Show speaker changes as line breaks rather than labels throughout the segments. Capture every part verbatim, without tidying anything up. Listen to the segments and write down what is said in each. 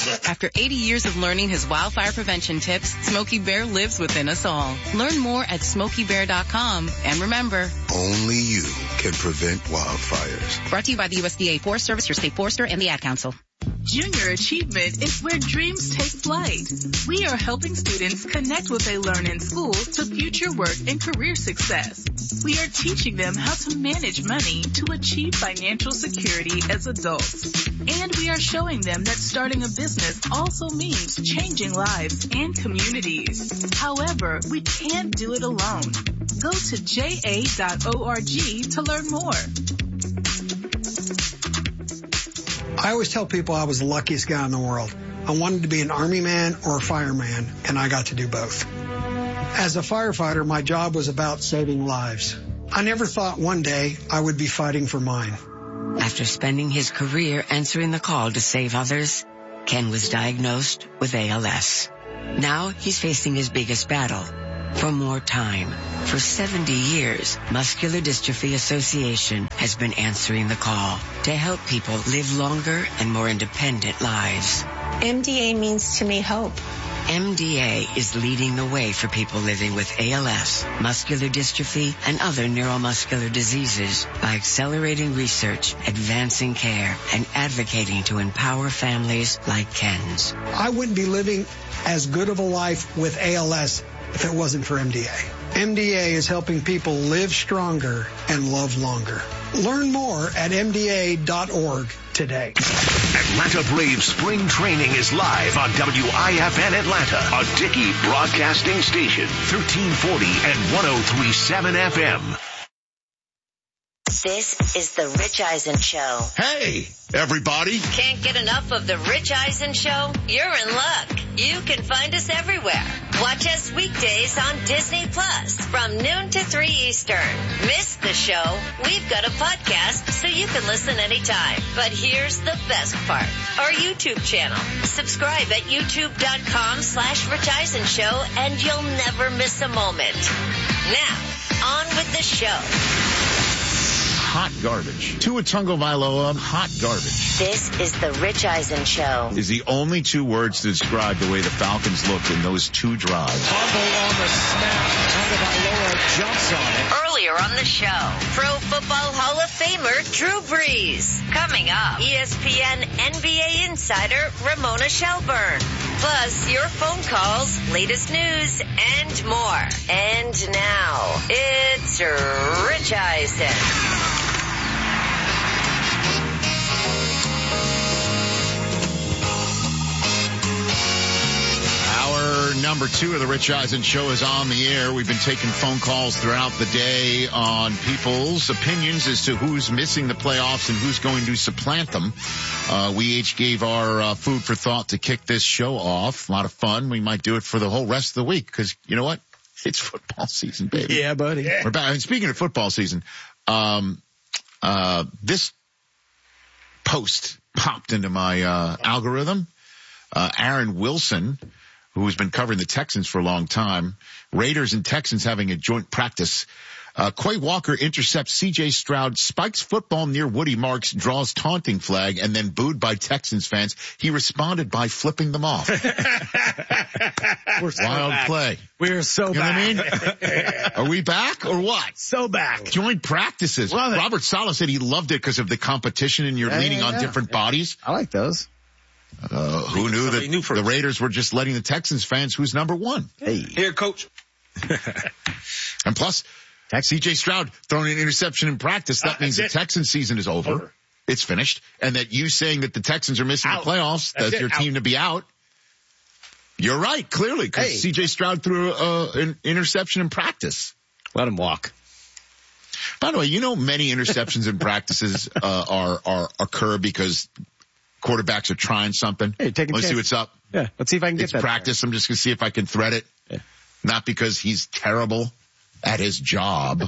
After eighty years of learning his wildfire prevention tips, Smokey Bear lives within us all. Learn more at smokey bear dot com. And remember,
only you can prevent wildfires.
Brought to you by the U S D A Forest Service, your state forester, and the Ad Council.
Junior Achievement is where dreams take flight. We are helping students connect what they learn in school to future work and career success. We are teaching them how to manage money to achieve financial security as adults. And we are showing them that starting a business also means changing lives and communities. However, we can't do it alone. Go to j a dot org to learn more.
I always tell people I was the luckiest guy in the world. I wanted to be an army man or a fireman, and I got to do both. As a firefighter, my job was about saving lives. I never thought one day I would be fighting for mine.
After spending his career answering the call to save others, Ken was diagnosed with A L S. Now he's facing his biggest battle, for more time. For seventy years, Muscular Dystrophy Association has been answering the call to help people live longer and more independent lives.
M D A means to me hope.
M D A is leading the way for people living with A L S, muscular dystrophy, and other neuromuscular diseases by accelerating research, advancing care, and advocating to empower families like Ken's.
I wouldn't be living as good of a life with A L S if it wasn't for M D A. M D A is helping people live stronger and love longer. Learn more at m d a dot org today.
Atlanta Braves spring training is live on W I F N Atlanta, a Dickey broadcasting station, thirteen forty and one oh three point seven F M.
This is the Rich Eisen Show.
Hey, everybody.
Can't get enough of the Rich Eisen Show? You're in luck. You can find us everywhere. Watch us weekdays on Disney Plus from noon to three Eastern. Miss the show? We've got a podcast so you can listen anytime. But here's the best part. Our YouTube channel. Subscribe at youtube.com slash Rich Eisen Show and you'll never miss a moment. Now, on with the show.
Hot garbage. Tua Tagovailoa, hot garbage.
This is the Rich Eisen Show.
Is the only two words to describe the way the Falcons looked in those two drives.
Fumble on the snap. Tagovailoa jumps on it.
Earlier on the show, Pro Football Hall of Famer Drew Brees. Coming up, E S P N N B A insider Ramona Shelburne. Plus, your phone calls, latest news, and more. And now, it's Rich Eisen.
Hour number two of the Rich Eisen Show is on the air. We've been taking phone calls throughout the day on people's opinions as to who's missing the playoffs and who's going to supplant them. Uh, we each gave our uh, food for thought to kick this show off. A lot of fun. We might do it for the whole rest of the week because, you know what? It's football season, baby.
Yeah, buddy. Yeah.
We're back. And speaking of football season, um, uh, this post popped into my uh, algorithm. Uh, Aaron Wilson, who's been covering the Texans for a long time. Raiders and Texans having a joint practice. Uh, Quay Walker intercepts C J Stroud, spikes football near Woody Marks, draws taunting flag, and then booed by Texans fans. He responded by flipping them off.
We're so
Wild
back.
play.
We're so
you know
back.
what I mean? Are we back or what?
So back.
Joint practices.
Love it.
Robert Saleh said he loved it because of the competition and you're
Yeah,
leaning
yeah,
on
yeah.
different bodies.
I like those.
Uh, who knew that
new
the Raiders were just letting the Texans fans who's number one?
Hey.
Here, coach.
And plus, C J Stroud throwing an interception in practice. That
Uh,
means the
that's it.
Texans season is over.
Over.
It's finished. And that you saying that the Texans are missing
Out.
the playoffs,
That's
that's
it.
your team
Out.
to be out. You're right, clearly, because
Hey.
C J Stroud threw uh, an interception in practice.
Let him walk.
By the way, you know many interceptions in practices uh, are, are occur because quarterbacks are trying something.
Hey, take a
Let's see
chance.
what's up.
Yeah, let's see if I can get
It's
that.
practice. I'm just going to see if I can thread it.
Yeah.
Not because he's terrible at his job.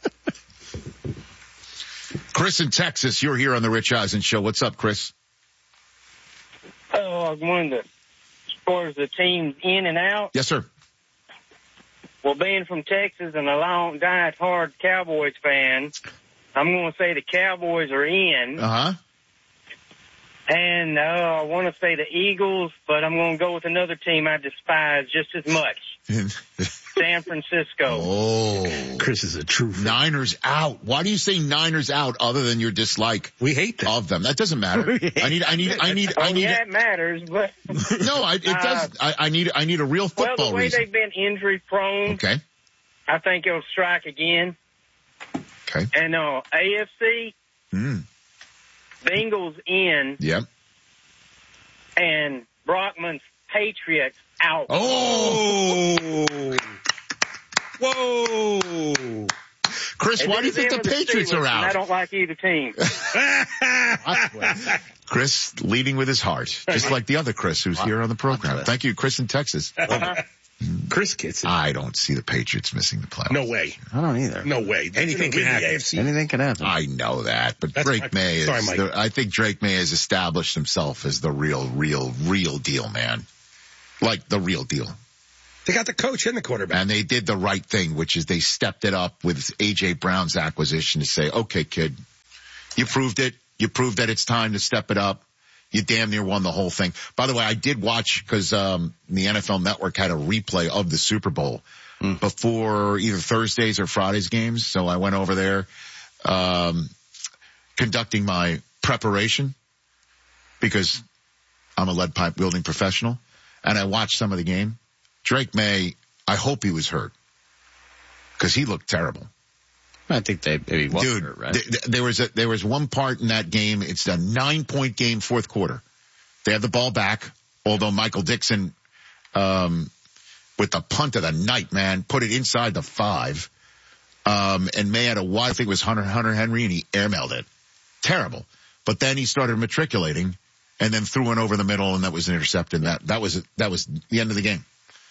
Chris in Texas, you're here on the Rich Eisen Show. What's up, Chris?
Oh, I was wondering, as far as the teams in and out,
Yes, sir.
well, being from Texas and a long, diet-hard Cowboys fan, I'm going to say the Cowboys are in.
Uh-huh.
And uh, I want to say the Eagles, but I'm going to go with another team I despise just as much. San Francisco.
Oh.
Chris is a true fan.
Niners out. Why do you say Niners out other than your dislike
we hate them.
of them? That doesn't matter. I need, I need, I need,
oh,
I need.
yeah, it matters, but.
No, I, it does. Uh, I, I need, I need a real football
Well, the way
reason.
they've been injury prone.
Okay.
I think it'll strike again.
Okay.
And, uh, A F C.
Hmm.
Bengals in.
Yep.
And Brockman's Patriots out.
Oh!
Whoa!
Chris,
and
why do you think the Patriots
Steelers,
are out?
I don't like either team.
Chris leading with his heart, just like the other Chris who's here on the program. Thank you, Chris in Texas.
Uh-huh.
Chris gets it.
I don't see the Patriots missing the playoffs.
No way.
I don't either.
No way.
Anything can happen.
A F C.
Anything can happen.
I know that, but
That's
Drake
my,
May is,
sorry, Mike.
the, I think Drake May has established himself as the real, real, real deal, man. Like the real deal.
They got the coach and the quarterback.
And they did the right thing, which is they stepped it up with A J Brown's acquisition to say, okay, kid, you proved it. You proved that it's time to step it up. You damn near won the whole thing. By the way, I did watch because um, the N F L Network had a replay of the Super Bowl mm. before either Thursdays or Fridays games. So I went over there um, conducting my preparation because I'm a lead pipe wielding professional. And I watched some of the game. Drake May, I hope he was hurt because he looked terrible.
I think they maybe was
Dude,
hurt, right?
th- th- there was a, there was one part in that game. It's a nine point game, fourth quarter. They had the ball back, although Michael Dixon, um, with the punt of the night, man, put it inside the five. Um, and May had a wide, I think it was Hunter, Hunter Henry, and he airmailed it. Terrible. But then he started matriculating and then threw one over the middle, and that was an interception. That, that was, that was the end of the game.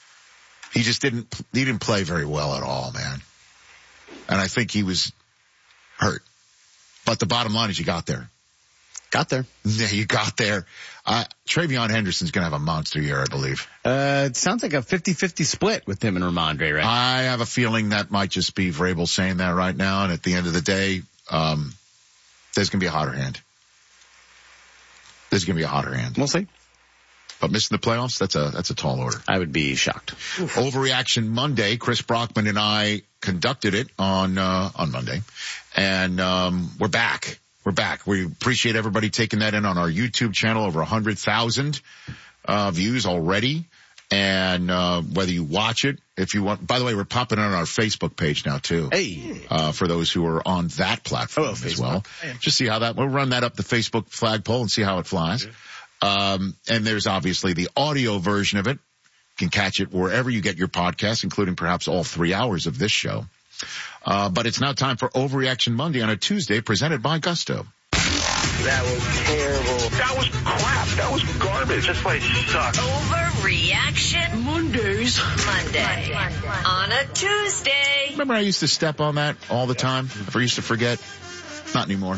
He just didn't, he didn't play very well at all, man. And I think he was hurt. But the bottom line is you got there.
Got there.
Yeah, you got there. Uh, Travion Henderson's going to have a monster year, I believe.
Uh, it sounds like a fifty-fifty split with him and Ramondre, right?
I have a feeling that might just be Vrabel saying that right now. And at the end of the day, um, there's going to be a hotter hand. There's going to be a hotter hand.
We'll see.
But missing the playoffs, that's a, that's a tall order.
I would be shocked.
Oof. Overreaction Monday. Chris Brockman and I conducted it on, uh, on Monday. And, um, we're back. We're back. We appreciate everybody taking that in on our YouTube channel. Over a hundred thousand, uh, views already. And, uh, whether you watch it, if you want, by the way, we're popping it on our Facebook page now too.
Hey.
Uh, for those who are on that platform oh, as Facebook. well. Just see how that, we'll run that up the Facebook flagpole and see how it flies. Yeah. Um, and there's obviously the audio version of it. You can catch it wherever you get your podcasts, including perhaps all three hours of this show. Uh, but it's now time for Overreaction Monday on a Tuesday, presented by Gusto.
That was terrible. That was crap. That was garbage. This place sucks.
Overreaction
Mondays.
Monday. Monday. On a Tuesday.
Remember I used to step on that all the time? If I used to forget? Not anymore.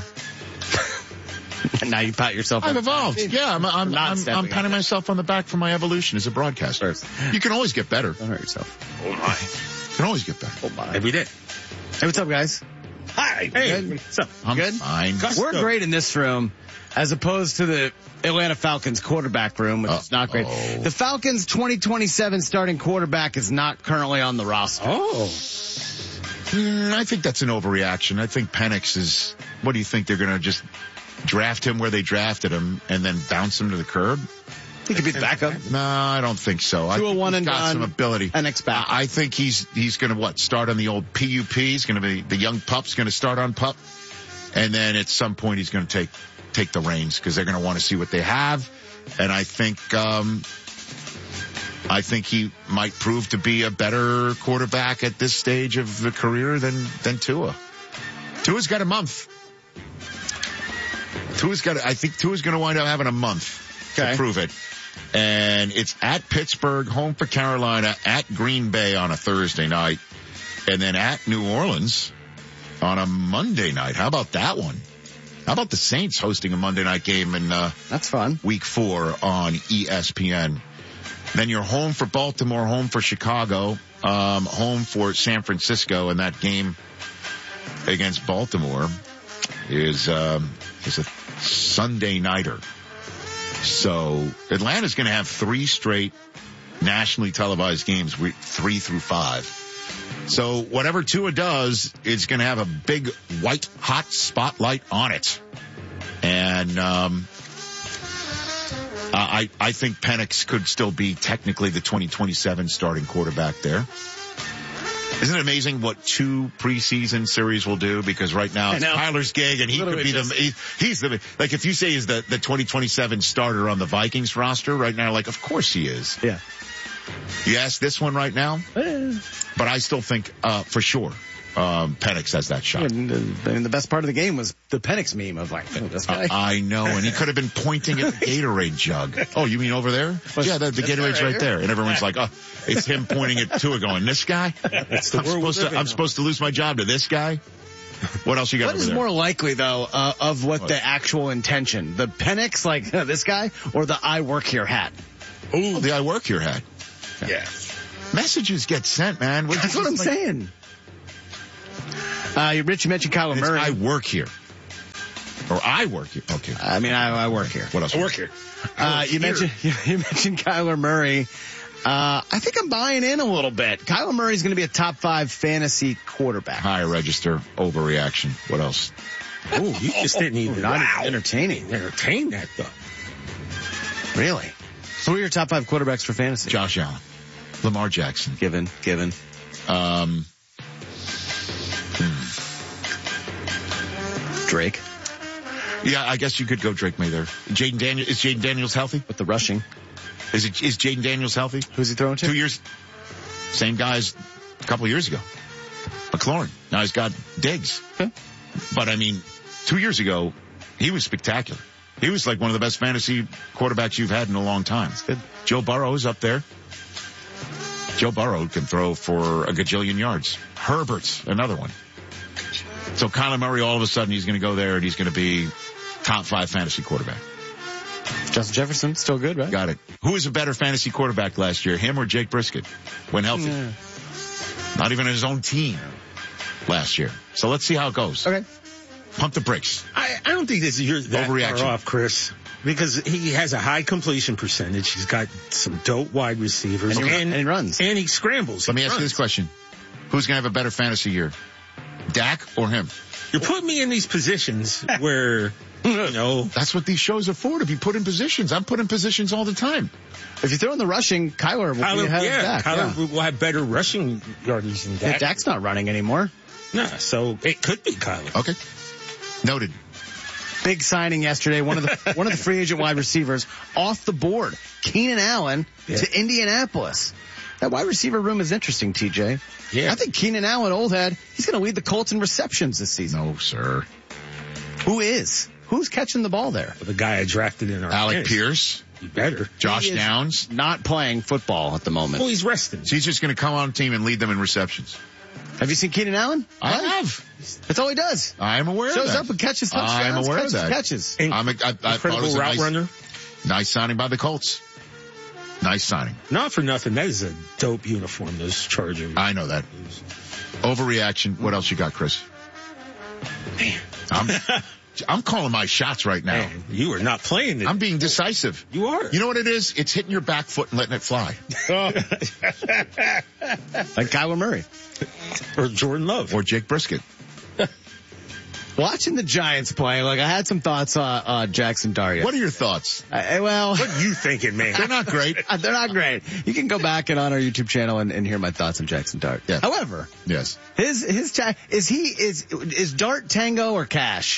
Now you pat yourself
I've
on
evolved. Yeah, I'm, I'm, I'm, I'm patting myself on the back for my evolution as a broadcaster. You can always get better.
Don't hurt yourself.
Oh my.
You can always get better.
Oh my.
And we did.
Hey, what's up, guys?
Hi.
Hey.
Good.
What's up?
I'm
good?
fine.
We're great in this room as opposed to the Atlanta Falcons quarterback room, which uh, is not great.
Oh.
The Falcons twenty twenty-seven starting quarterback is not currently on the roster.
Oh.
Mm, I think that's an overreaction. I think Penix is, what do you think? They're going to just draft him where they drafted him and then bounce him to the curb?
He could be the backup.
No, I don't think so. I
Two
think
one
he's
and
got
done,
some ability.
An ex-back.
I think he's he's going to what start on the old P U P. He's going to be the young pup's going to start on pup, and then at some point he's going to take take the reins because they're going to want to see what they have. And I think um, I think he might prove to be a better quarterback at this stage of the career than than Tua. Tua's got a month. Tua's got. I think Tua's going to wind up having a month okay. to prove it. And it's at Pittsburgh, home for Carolina, at Green Bay on a Thursday night, and then at New Orleans on a Monday night. How about that one? How about the Saints hosting a Monday night game in uh,
that's fun.
Week four on E S P N. Then you're home for Baltimore, home for Chicago, um, home for San Francisco, and that game against Baltimore is um, is a Sunday nighter. So Atlanta's going to have three straight nationally televised games, three through five. So whatever Tua does, it's going to have a big white hot spotlight on it. And um, I, I think Penix could still be technically the twenty twenty-seven starting quarterback there. Isn't it amazing what two preseason series will do? Because right now it's Tyler's gig, and he could be the he, he's the like if you say he's the the twenty twenty-seven starter on the Vikings roster right now, like of course he is.
Yeah.
You ask this one right now,
Eh.
but I still think uh for sure um Penix has that shot.
And, uh, and the best part of the game was the Penix meme of like, oh, this guy.
Uh, I know, and he could have been pointing at the Gatorade jug. Oh, you mean over there? Well, yeah, the, the Gatorade's right, right there, and everyone's like, oh, it's him pointing at Tua, going, this guy.
That's the
I'm
world
supposed to. I'm supposed to lose my job to this guy. What else you got?
What
over
is
there?
more likely though uh, of what, what the actual intention? The Penix, like uh, this guy, or the I work here hat?
Ooh, the I work here hat.
Yeah.
Messages get sent, man. What,
That's what I'm
like,
saying. Uh, Rich, you mentioned Kyler Murray.
I work here. Or I work here. Okay.
I mean, I, I work here.
What else?
I work here.
Uh, you mentioned, you, you mentioned Kyler Murray. Uh, I think I'm buying in a little bit. Kyler Murray's going to be a top five fantasy quarterback.
High register, overreaction. What else?
Oh, you just didn't even.
Not
wow.
entertaining.
Entertain that though.
Really? So who are your top five quarterbacks for fantasy?
Josh Allen. Lamar Jackson.
Given, given.
Um,
hmm. Drake.
Yeah, I guess you could go Drake May there. Jaden Daniels, is Jaden Daniels healthy?
With the rushing.
Is it, is Jaden Daniels healthy?
Who's he throwing to?
Two years. Same guy as a couple of years ago. McLaurin. Now he's got Diggs.
Okay.
But I mean, two years ago, he was spectacular. He was like one of the best fantasy quarterbacks you've had in a long time.
That's good.
Joe Burrow's up there. Joe Burrow can throw for a gajillion yards. Herbert's another one. So Kyler Murray, all of a sudden, he's going to go there and he's going to be top five fantasy quarterback.
Justin Jefferson, still good, right?
Got it. Who was a better fantasy quarterback last year, him or Jake Brisket, when healthy?
Yeah.
Not even his own team last year. So let's see how it goes.
Okay.
Pump the brakes.
I, I don't think this is you're that
Overreaction.
far off, Chris. Because he has a high completion percentage. He's got some dope wide receivers.
And, he,
and,
and he runs.
And he scrambles.
Let
he
me ask
runs.
you this question. Who's going to have a better fantasy year? Dak or him?
You're putting me in these positions where, you know.
That's what these shows are for, to be put in positions. I'm put in positions all the time.
If you throw in the rushing, Kyler will
Kyler,
be ahead
yeah,
of Dak.
Kyler
Yeah.
will have better rushing yardage than Dak.
Yeah, Dak's not running anymore.
Nah, so it could be Kyler.
Okay. Noted.
Big signing yesterday. One of the one of the free agent wide receivers off the board. Keenan Allen
yeah.
to Indianapolis. That wide receiver room is interesting, T J.
Yeah.
I think Keenan Allen, old head, he's going to lead the Colts in receptions this season.
No, sir.
Who is? Who's catching the ball there?
The guy I drafted in our
Alec
fantasy.
Pierce.
You better.
Josh
He is
Downs.
Not playing football at the moment.
Well, he's resting.
So he's just going to come on team and lead them in receptions.
Have you seen Keenan Allen?
I
What?
have.
That's all he does.
I am aware
Shows
of that.
up and catches touchdowns.
I'm aware
catches,
of that.
Catches.
I'm a, I, I thought it
Incredible
was a
route
nice,
runner.
nice signing by the Colts. Nice signing.
Not for nothing. That is a dope uniform, those Chargers.
I know that. Overreaction. What else you got, Chris?
Man.
I'm, I'm calling my shots right now.
Man, you are not playing it.
I'm being decisive.
You are.
You know what it is? It's hitting your back foot and letting it fly.
Like Kyler Murray.
Or Jordan Love.
Or Jake Brisket.
Watching the Giants play, like I had some thoughts on uh, Jackson Daria.
What are your thoughts?
Uh, well,
What are you thinking, man?
They're not great.
uh, they're not great. You can go back and on our YouTube channel and, and hear my thoughts on Jackson Dart.
Yeah.
However,
Yes.
his his ta- is he is is Dart Tango or Cash?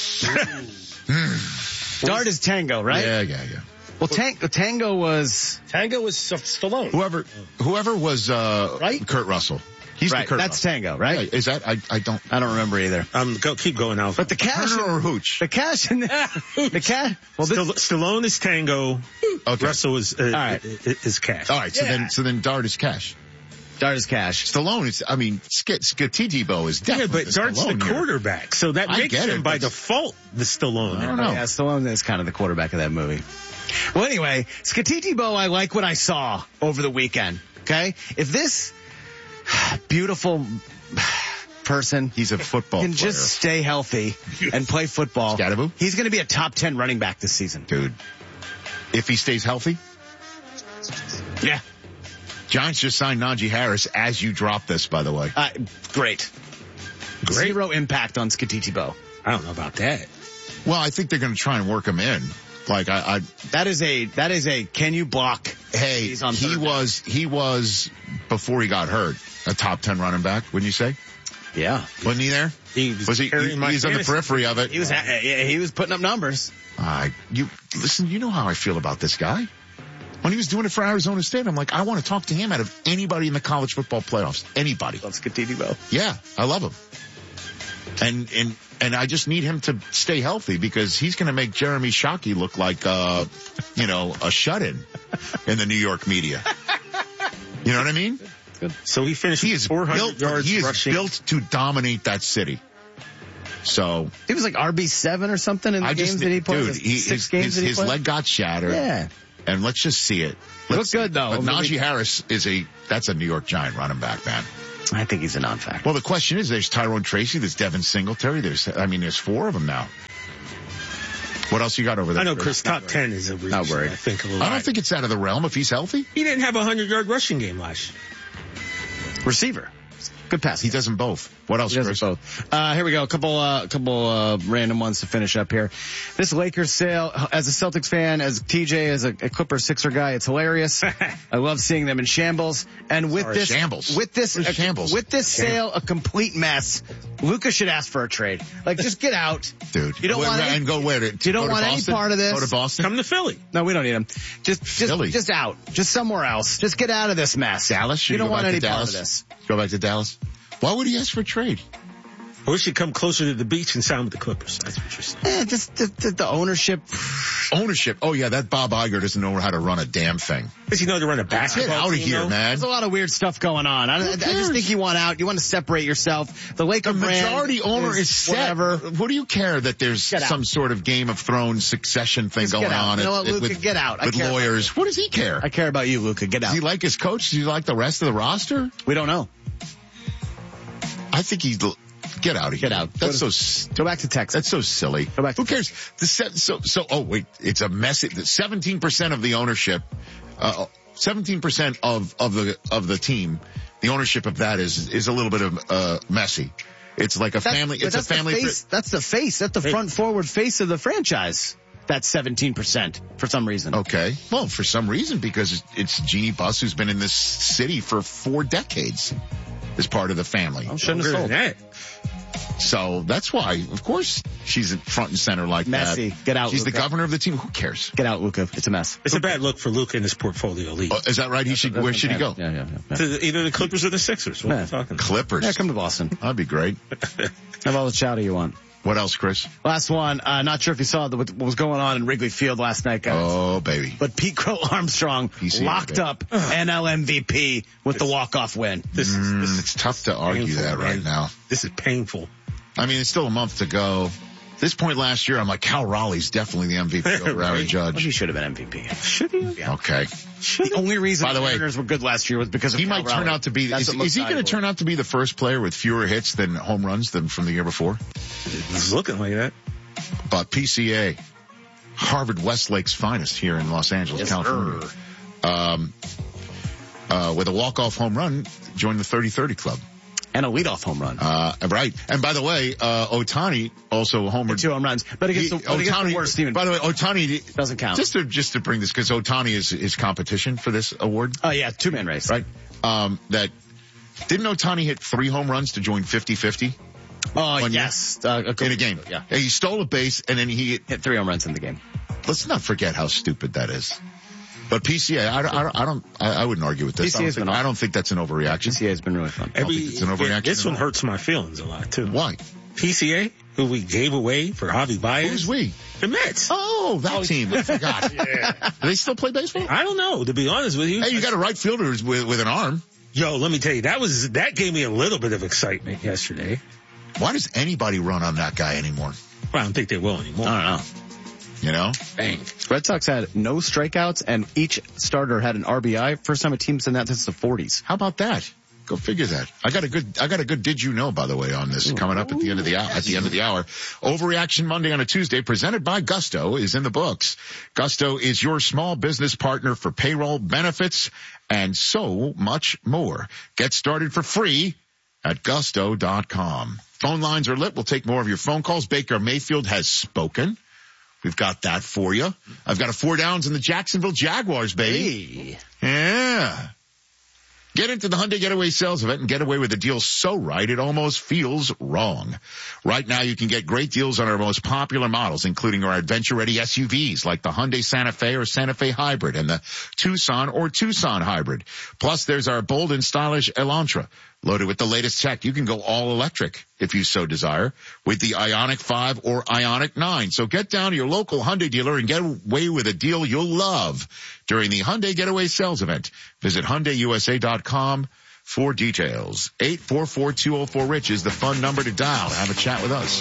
Dart is Tango, right?
Yeah, yeah, yeah.
Well, tang- Tango was
Tango was Stallone.
Whoever, whoever was, uh,
Right?
Kurt Russell. He's
right.
the Kurt
That's
Russell.
Tango, right?
Yeah, is that, I, I don't.
I don't remember either.
Um, go keep going, Alf.
But the Cash
Turner or Hooch?
the Cash and the, the Cash. Well, this,
Still, Stallone is Tango.
Okay.
Russell is uh,
All right.
is Cash.
All right. So then, so then Dart is Cash.
Dart is Cash.
Stallone is, I mean, Sk- Skititibo is
Yeah,
definitely
but Dart's the
Stallone here.
quarterback, so that
I
makes
get
him
it,
by
but-
default the Stallone.
I don't know.
Yeah, Stallone is kind of the quarterback of that movie. Well, anyway, Skititibo, I like what I saw over the weekend. Okay, if this beautiful person
He's a football
can
player.
just stay healthy and play football,
Scatterboo?
he's going to be a top ten running back this season.
Dude. if he stays healthy?
Yeah.
Giants just signed Najee Harris as you drop this, by the way.
Uh, great. Great. Zero impact on Skititi Bo.
I don't know about that.
Well, I think they're going to try and work him in. Like I, I,
that is a that is a can you block?
Hey, he was he was before he got hurt a top ten running back. Wouldn't you say?
Yeah,
wasn't he there?
He was,
was he? He, he was on the periphery of it.
He was. Yeah, he was putting up numbers.
Uh, you listen. You know how I feel about this guy. When he was doing it for Arizona State, I'm like, I want to talk to him out of anybody in the college football playoffs. Anybody.
Love Skititi Bo.
Yeah, I love him. And and and I just need him to stay healthy because he's going to make Jeremy Shockey look like, uh, you know, a shut-in in the New York media. You know what I mean?
Good. So he finished.
He is
four hundred
built.
yards
He is
rushing.
built to dominate that city. So
he was like R B seven or something in the
I
games
just,
that he played.
Dude, he,
Six
his,
games
his,
that he
his
played?
leg got shattered.
Yeah.
And let's just see it.
Look good though.
But
I mean,
Najee Harris is a that's a New York Giant running back, man.
I think he's a non-factor.
Well, the question is, there's Tyrone Tracy, there's Devin Singletary, there's, I mean, there's four of them now. What else you got over there?
I know Chris, top ten is a reach.
Not worried.
I think a little.
I don't think it's out of the realm if he's healthy.
He didn't have a hundred yard rushing game last year.
Receiver. Good pass.
He does them both. What else,
He does
Chris?
them both. Uh, here we go. A couple, uh, couple, uh, random ones to finish up here. This Lakers sale, as a Celtics fan, as T J, as a, a Clipper Sixer guy, it's hilarious. I love seeing them in shambles. And with
Sorry,
this,
shambles.
with this,
Where's
a,
shambles?
with this sale, a complete mess. Luka should ask for a trade. Like, just get out.
Dude.
You don't
Where-
want
and
any,
go where? To,
you don't
go to
want
Boston?
any part of this.
Go to Boston?
Come to Philly.
No, we don't need him. Just, just,
Philly.
just out. Just somewhere else. Just get out of this mess.
Dallas? Should
You don't
go
want
back
any
to
part
Dallas?
of this.
Go back to Dallas? Why would he ask for a trade?
Or we should come closer to the beach and sign with the Clippers. That's what you're saying.
Eh, just the, the, the ownership.
Ownership. Oh, yeah, that Bob Iger doesn't know how to run a damn thing.
Does he know to run a basketball?
Get out of
team,
here,
though?
man.
There's a lot of weird stuff going on. I, I just think you want out. You want to separate yourself. The Laker
The
brand
majority owner is set.
whatever.
What do you care that there's
Get out.
some sort of Game of Thrones succession thing
Just
going
get out.
on?
You know
at-
what, Luka,
with,
get out. I
With
care about
lawyers. What does he care?
I care about you, Luka. Get
Does
out.
he like his coach? Does he like the rest of the roster?
We don't know.
I think he's... Get out of here.
Get out.
That's
Go to-
so...
Go back to Texas.
That's so silly.
Go back to
Who cares? The se- so, so, oh wait, it's a mess. seventeen percent of the ownership, uh, seventeen percent of, of the, of the team, the ownership of that is, is a little bit of, uh, messy. It's like a
That's-
family,
but
it's a
that's the
family.
face- that's the face. That's the front forward face of the franchise. That's seventeen percent for some reason.
Okay. Well, for some reason, because it's Jeannie Buss who's been in this city for four decades as part of the family.
I shouldn't have sold
that.
So that's why, of course, she's in front and center like
Messy.
that.
Get out,
She's the
Luka.
governor of the team. Who cares?
Get out, Luka. It's a mess.
It's a bad look for Luka in his portfolio league.
Oh, is that right? He should. Where should he go?
Yeah, yeah, yeah.
To the, either the Clippers or the Sixers. What
Yeah.
are we talking about?
Clippers.
Yeah, come to Boston.
That'd be great.
Have all the chowder you want.
What else, Chris?
Last one. Uh, not sure if you saw the, what was going on in Wrigley Field last night, guys.
Oh, baby.
But Pete Crow Armstrong
P C A,
locked
baby.
up N L M V P with the walk-off win.
This is, this
Mm,
is
it's tough to argue
painful,
that
man.
right now.
This is painful.
I mean, it's still a month to go. This point last year, I'm like, Cal Raleigh's definitely the M V P over Aaron
Right.
Well,
Judge.
he should have been M V P.
Should he?
Yeah.
Okay.
The only reason
By the
the
way,
Mariners were good last year was because of
He
Cal
might turn
Raleigh.
out to be,
That's
is,
what most
is he going to
valuable.
turn out to be the first player with fewer hits than home runs than from the year before?
It's looking like that.
But P C A, Harvard Westlake's finest here in Los Angeles,
Yes,
California. Um, uh, with a walk-off home run, joined the thirty thirty club.
And a leadoff home run.
Uh, right. And by the way, uh, Otani also homered.
Two home runs. But against,
He-
the, but against the worst team.
By the way, Otani
Doesn't count.
Just to just to bring this, because Otani is is competition for this award,
Oh, yeah, two-man race.
right? Um, that didn't Otani hit three home runs to join fifty-fifty
Oh,
One year?
yes. Uh, a couple-
in a game?
Yeah.
He stole a base and then he hit.
Hit three home runs in the game.
Let's not forget how stupid that is. But P C A, I, don't- I, don't- I don't, I, I wouldn't argue with this. I don't,
P C A's
think,
been
I don't think that's an overreaction.
P C A has been really fun.
I don't
Every,
think it's an overreaction
this
at
one
all.
hurts my feelings a lot too.
Why?
P C A, who we gave away for Javi Baez.
Who's we?
The Mets.
Oh, that team. I forgot.
Yeah.
Do they still play baseball?
I don't know, to be honest with you.
Hey, you got a right fielder with, with an arm.
Yo, let me tell you, that was that gave me a little bit of excitement yesterday.
Why does anybody run on that guy anymore?
Well, I don't think they will anymore.
I don't know.
You know?
Bang.
Red Sox had no strikeouts, and each starter had an R B I. First time a team's done that since the forties.
How about that? Go figure that. I got a good, I got a good did you know, by the way, on this coming up at the end of the hour, at the end of the hour. Overreaction Monday on a Tuesday presented by Gusto is in the books. Gusto is your small business partner for payroll, benefits, and so much more. Get started for free at gusto dot com. Phone lines are lit. We'll take more of your phone calls. Baker Mayfield has spoken. We've got that for you. I've got a four downs in the Jacksonville Jaguars, baby. Hey. Yeah. Get into the Hyundai Getaway sales event and get away with a deal so right it almost feels wrong. Right now you can get great deals on our most popular models, including our adventure-ready S U Vs like the Hyundai Santa Fe or Santa Fe Hybrid and the Tucson or Tucson Hybrid. Plus there's our bold and stylish Elantra. Loaded with the latest tech, you can go all electric if you so desire with the Ioniq five or Ioniq nine. So get down to your local Hyundai dealer and get away with a deal you'll love during the Hyundai Getaway sales event. Visit Hyundai U S A dot com for details. eight four four, two oh four, RICH is the phone number to dial to have a chat with us.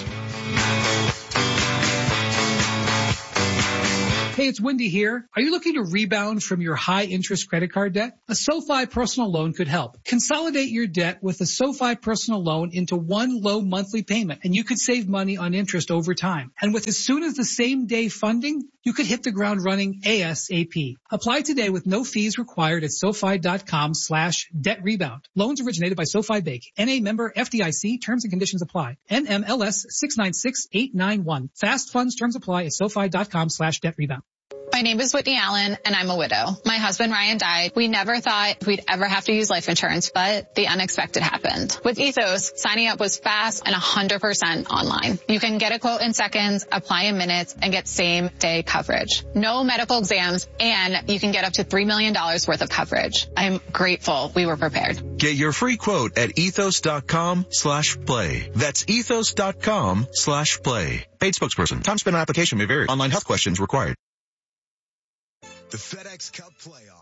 Hey, it's Wendy here. Are you looking to rebound from your high-interest credit card debt? A SoFi personal loan could help. Consolidate your debt with a SoFi personal loan into one low monthly payment, and you could save money on interest over time. And with as soon as the same day funding, you could hit the ground running ASAP. Apply today with no fees required at SoFi dot com slash debt rebound. Loans originated by SoFi Bank. N A member F D I C. Terms and conditions apply. N M L S six nine six eight nine one. Fast funds terms apply at SoFi dot com slash debt rebound.
My name is Whitney Allen, and I'm a widow. My husband, Ryan, died. We never thought we'd ever have to use life insurance, but the unexpected happened. With Ethos, signing up was fast and one hundred percent online. You can get a quote in seconds, apply in minutes, and get same-day coverage. No medical exams, and you can get up to three million dollars worth of coverage. I'm grateful we were prepared.
Get your free quote at ethos dot com slash play. That's ethos dot com slash play. Paid spokesperson. Time spent on application may vary. Online health questions required.
The FedEx Cup playoffs.